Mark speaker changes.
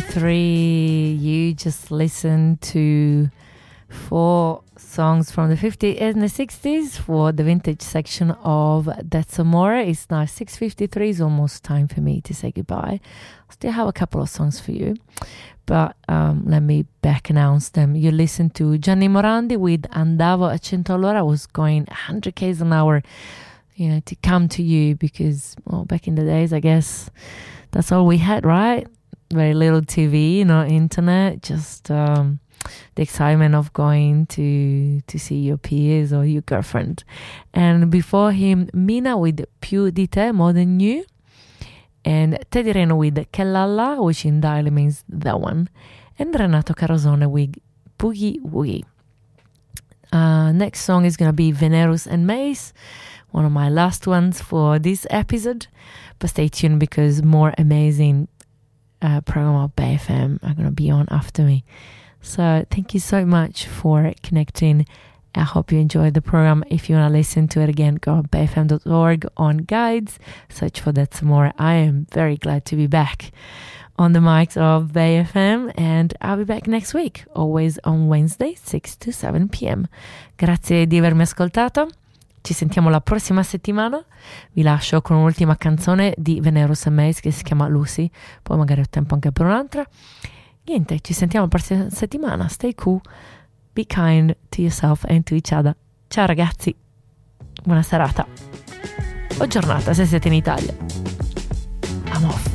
Speaker 1: 6:53. You just listened to 4 songs from the 50s and the 60s for the vintage section of That's Amore. It's now 6:53. It's almost time for me to say goodbye. I still have a couple of songs for you, but let me back announce them. You listened to Gianni Morandi with Andavo a 100 all'ora. I was going 100 km an hour, to come to you because, well, back in the days, I guess that's all we had, right? Very little TV, no internet, just the excitement of going to see your peers or your girlfriend. And before him, Mina with Più di te, More Than You, and Teddy Reno with Kellalla, which in Dialect means that one, and Renato Carosone with Boogie Woogie. Next song is going to be Venerus and Mace, one of my last ones for this episode, but stay tuned because more amazing program of BayFM are going to be on after me. So thank you so much for connecting. I hope you enjoyed the program. If you want to listen to it again, go to bayfm.org on guides, search for That's More. I am very glad to be back on the mics of BayFM, and I'll be back next week, always on Wednesday, 6 to 7 p.m. Grazie di avermi ascoltato. Ci sentiamo la prossima settimana. Vi lascio con un'ultima canzone di Venerus and Mace che si chiama Lucy, poi magari ho tempo anche per un'altra. Niente, ci sentiamo la prossima settimana. Stay cool, be kind to yourself and to each other. Ciao ragazzi, buona serata o giornata se siete in Italia. I'm off.